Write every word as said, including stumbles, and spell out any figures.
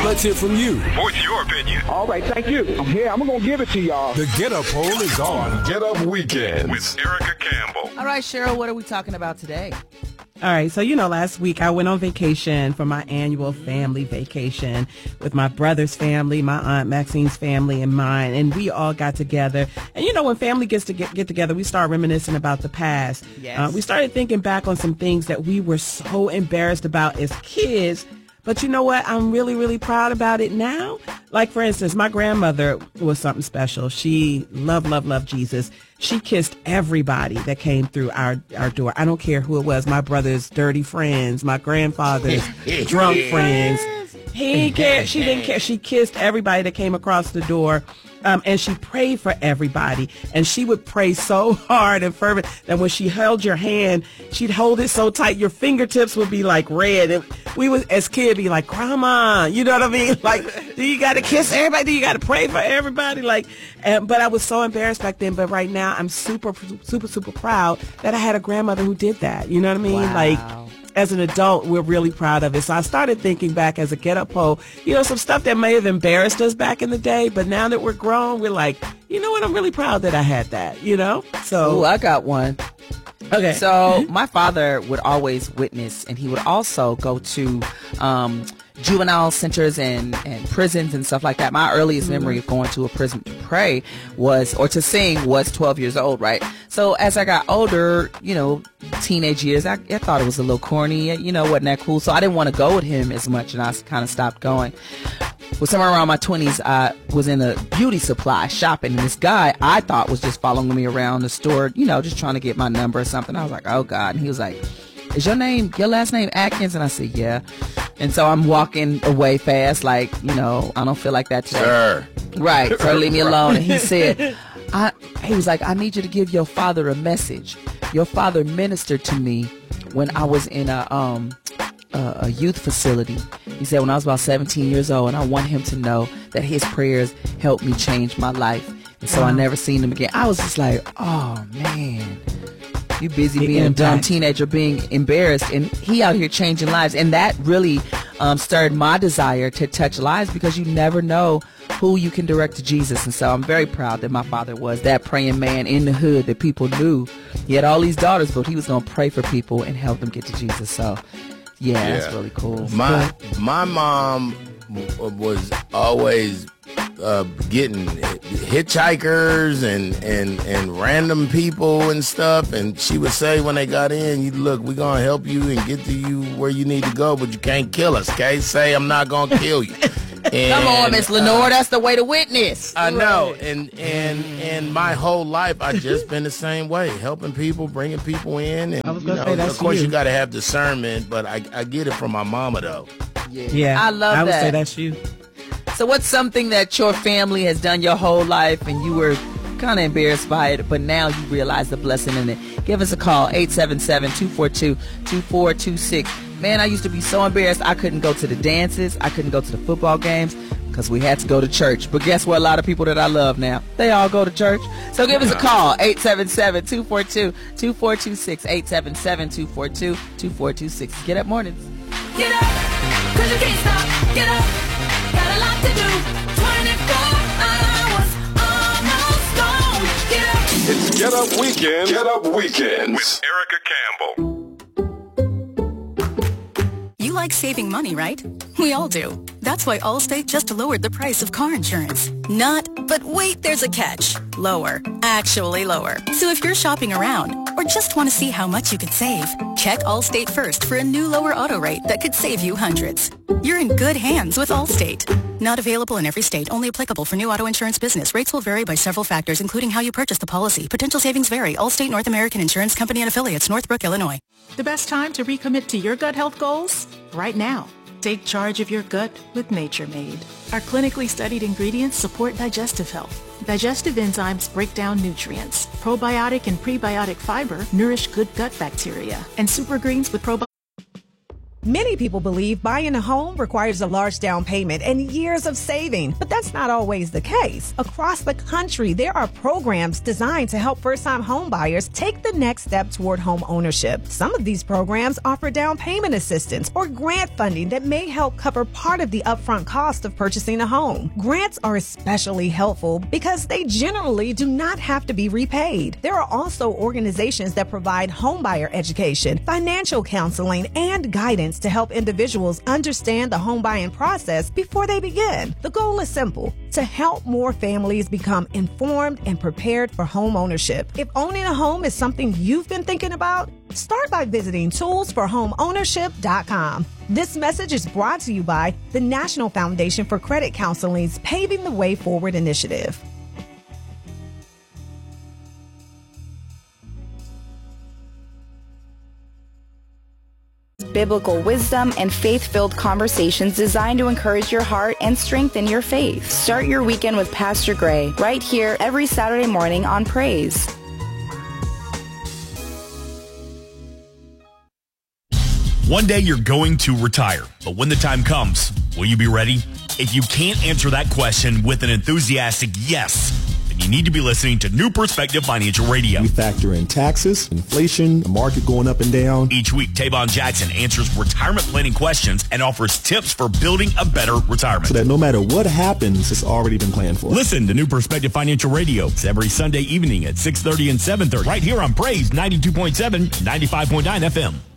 Let's hear from you. Voice your opinion. All right, thank you. I'm here. I'm going to give it to y'all. The Get Up poll is on Get Up Weekends with Erica Campbell. All right, Cheryl, what are we talking about today? All right, so, you know, last week I went on vacation for my annual family vacation with my brother's family, my Aunt Maxine's family, and mine, and we all got together. And, you know, when family gets to get, get together, we start reminiscing about the past. Yes. Uh, we started thinking back on some things that we were so embarrassed about as kids. But you know what? I'm really, really proud about it now. Like, for instance, my grandmother was something special. She loved, loved, loved Jesus. She kissed everybody that came through our, our door. I don't care who it was. My brother's dirty friends, my grandfather's drunk friends. He didn't care. She didn't care. She kissed everybody that came across the door. Um, and she prayed for everybody. And she would pray so hard and fervent that when she held your hand, she'd hold it so tight, your fingertips would be like red. And we would, as kids, be like, Grandma, you know what I mean? Like, do you got to kiss everybody? Do you got to pray for everybody? Like, and, but I was so embarrassed back then. But right now, I'm super, super, super proud that I had a grandmother who did that. You know what I mean? Wow. Like, as an adult, we're really proud of it. So I started thinking back as a Get Up poll, you know, some stuff that may have embarrassed us back in the day, but now that we're grown, we're like, you know what, I'm really proud that I had that, you know? So, Ooh, I got one. okay. So my father would always witness, and he would also go to um, juvenile centers and, and prisons and stuff like that. My earliest mm-hmm. memory of going to a prison to pray was, or to sing, was twelve years old, right? So as I got older, you know, teenage years, I, I thought it was a little corny, you know, wasn't that cool? So I didn't want to go with him as much, and I kind of stopped going. Well, somewhere around my twenties, I was in a beauty supply shopping, and this guy I thought was just following me around the store, you know, just trying to get my number or something. I was like, oh, God. And he was like, is your name, your last name Atkins? And I said, yeah. And so I'm walking away fast, like, you know, I don't feel like that today. Sir. Right. So leave me alone. And he said, I, he was like, I need you to give your father a message. Your father ministered to me when I was in a, um, a, a youth facility. He said when I was about seventeen years old, and I want him to know that his prayers helped me change my life. And so wow. I never seen him again. I was just like, oh, man. You busy being a dumb teenager, being embarrassed, and he out here changing lives. And that really um, stirred my desire to touch lives, because you never know who you can direct to Jesus. And so I'm very proud that my father was that praying man in the hood that people knew. He had all these daughters, but he was going to pray for people and help them get to Jesus. So, yeah, yeah. That's really cool. My, my mom was always uh, getting hitchhikers and, and, and random people and stuff, and she would say when they got in, you look, we're going to help you and get to you where you need to go, but you can't kill us, okay? Say I'm not going to kill you. And, come on, Miss Lenore, uh, that's the way to witness. I know, and and and my whole life I've just been the same way, helping people, bringing people in, and I was you gonna know, say that's of course you. you got to have discernment, but I, I get it from my mama though. Yeah, yeah, I love I would that. say that's you. So what's something that your family has done your whole life and you were kind of embarrassed by it, but now you realize the blessing in it? Give us a call, eight seven seven, two four two, two four two six. Man, I used to be so embarrassed I couldn't go to the dances, I couldn't go to the football games, because we had to go to church. But guess what? A lot of people that I love now, they all go to church. So give us a call, eight seven seven, two four two, two four two six, eight seven seven, two four two, two four two six. Get up mornings. Get up, cause you can't stop. Get up, got a lot to do. twenty-four hours, almost gone. Get up. It's Get Up Weekend. Get Up Weekends with Erica Campbell. You like saving money, right? We all do. That's why Allstate just lowered the price of car insurance. Not, but wait, there's a catch. Lower. Actually lower. So if you're shopping around or just want to see how much you could save, check Allstate first for a new lower auto rate that could save you hundreds. You're in good hands with Allstate. Not available in every state. Only applicable for new auto insurance business. Rates will vary by several factors, including how you purchase the policy. Potential savings vary. Allstate North American Insurance Company and Affiliates, Northbrook, Illinois. The best time to recommit to your gut health goals? Right now. Take charge of your gut with Nature Made. Our clinically studied ingredients support digestive health. Digestive enzymes break down nutrients. Probiotic and prebiotic fiber nourish good gut bacteria. And super greens with probiotics. Many people believe buying a home requires a large down payment and years of saving, but that's not always the case. Across the country, there are programs designed to help first-time home buyers take the next step toward home ownership. Some of these programs offer down payment assistance or grant funding that may help cover part of the upfront cost of purchasing a home. Grants are especially helpful because they generally do not have to be repaid. There are also organizations that provide homebuyer education, financial counseling, and guidance to help individuals understand the home buying process before they begin. The goal is simple: to help more families become informed and prepared for home ownership. If owning a home is something you've been thinking about, start by visiting tools for home ownership dot com. This message is brought to you by the National Foundation for Credit Counseling's Paving the Way Forward initiative. Biblical wisdom and faith-filled conversations designed to encourage your heart and strengthen your faith. Start your weekend with Pastor Gray right here every Saturday morning on Praise. One day you're going to retire, but when the time comes, will you be ready? If you can't answer that question with an enthusiastic yes, then you need to be listening to New Perspective Financial Radio. We factor in taxes, inflation, the market going up and down. Each week, Tavon Jackson answers retirement planning questions and offers tips for building a better retirement. So that no matter what happens, it's already been planned for. Listen to New Perspective Financial Radio. It's every Sunday evening at six thirty and seven thirty right here on Praise ninety-two point seven, ninety-five point nine F M.